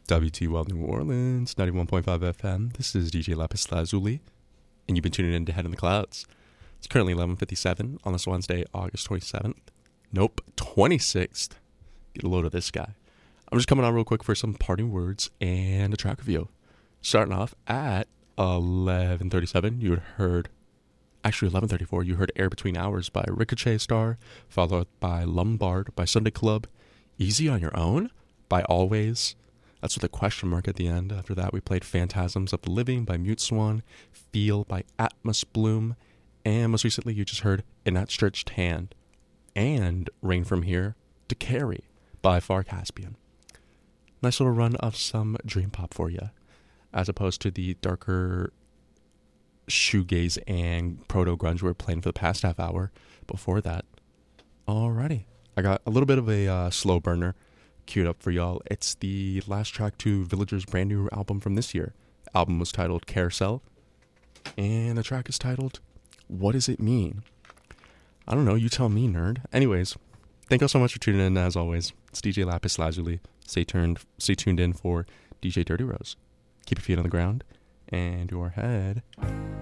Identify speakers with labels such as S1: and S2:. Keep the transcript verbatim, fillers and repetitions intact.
S1: W T Well New Orleans, ninety-one point five F M. This is D J Lapis Lazuli, and you've been tuning in to Head in the Clouds. It's currently eleven fifty-seven on this Wednesday, August twenty-seventh. Nope, twenty-sixth. Get a load of this guy. I'm just coming on real quick for some parting words and a track review. Starting off at eleven thirty-seven, you had heard, actually eleven thirty-four, you heard Air Between Hours by Ricochet Star, followed by Lombard by Sunday Club, Easy on Your Own by Always. That's with a question mark at the end. After that, we played Phantasms of the Living by Mute Swan, Feel by Atmos Bloom, and most recently you just heard In That Stretched Hand and Rain From Here to Carry by Far Caspian. Nice little run of some dream pop for you, as opposed to the darker shoegaze and proto-grunge we were playing for the past half hour before that. Alrighty. I got a little bit of a uh, slow burner queued up for y'all. It's the last track to Villager's brand new album from this year. The album was titled Carousel, and the track is titled What Does It Mean? I don't know, you tell me, nerd. Anyways, thank you all so much for tuning in. As always, it's D J Lapis Lazuli. Stay tuned, stay tuned in for D J Dirty Rose. Keep your feet on the ground and your head